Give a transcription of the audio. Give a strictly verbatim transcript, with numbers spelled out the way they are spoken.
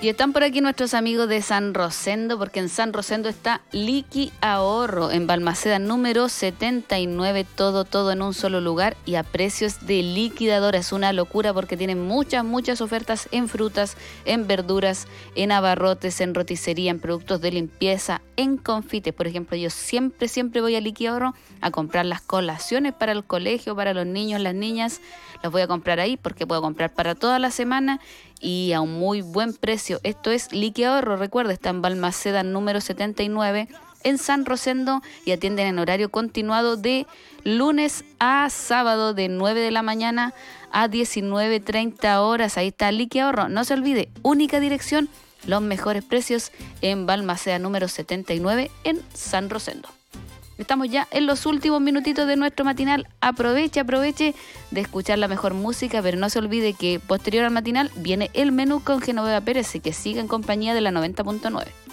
Y están por aquí nuestros amigos de San Rosendo, porque en San Rosendo está Liqui Ahorro, en Balmaceda número setenta y nueve, todo, todo en un solo lugar y a precios de liquidadora. Es una locura porque tienen muchas, muchas ofertas en frutas, en verduras, en abarrotes, en roticería, en productos de limpieza, en confites. Por ejemplo, yo siempre, siempre voy a Liqui Ahorro a comprar las colaciones para el colegio, para los niños, las niñas. Las voy a comprar ahí porque puedo comprar para toda la semana y a un muy buen precio. Esto es Liqui Ahorro, recuerda, está en Balmaceda número setenta y nueve en San Rosendo y atienden en horario continuado de lunes a sábado de nueve de la mañana a diecinueve treinta horas. Ahí está Liqui Ahorro, no se olvide, única dirección, los mejores precios en Balmaceda número setenta y nueve en San Rosendo. Estamos ya en los últimos minutitos de nuestro matinal. Aproveche, aproveche de escuchar la mejor música, pero no se olvide que posterior al matinal viene el menú con Genoveva Pérez y que siga en compañía de la noventa punto nueve.